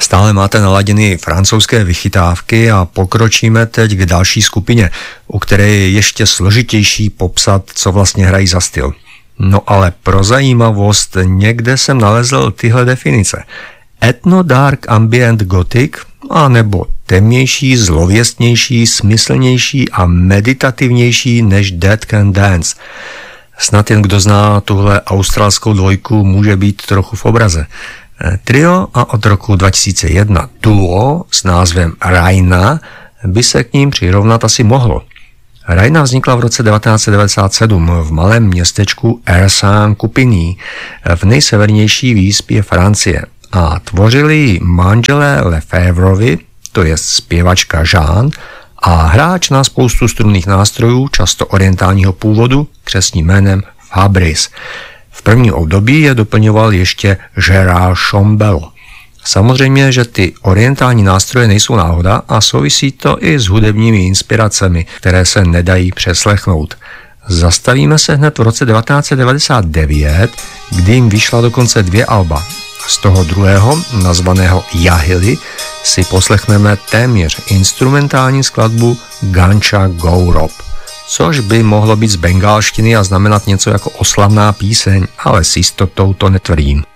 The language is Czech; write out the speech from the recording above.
Stále máte naladěny francouzské vychytávky a pokročíme teď k další skupině, u které je ještě složitější popsat, co vlastně hrají za styl. No ale pro zajímavost někde jsem nalezl tyhle definice. Ethno dark ambient gothic, anebo temnější, zlověstnější, smyslnější a meditativnější než Dead Can Dance. Snad jen kdo zná tuhle australskou dvojku, může být trochu v obraze. Trio a od roku 2001 duo s názvem Raina by se k ním přirovnat asi mohlo. Raina vznikla v roce 1997 v malém městečku Ersan-Coupigny v nejsevernější výspě Francie a tvořili ji manželé Lefebvrovi, to je zpěvačka Jeanne, a hráč na spoustu strunných nástrojů, často orientálního původu, křestním jménem Fabrice. V prvním období je doplňoval ještě Gérard Chambel. Samozřejmě, že ty orientální nástroje nejsou náhoda a souvisí to i s hudebními inspiracemi, které se nedají přeslechnout. Zastavíme se hned v roce 1999, kdy jim vyšla dokonce 2 alba. Z toho druhého, nazvaného Yahili, si poslechneme téměř instrumentální skladbu Gancha Gaurop, což by mohlo být z bengálštiny a znamenat něco jako oslavná píseň, ale s jistotou to netvrdím.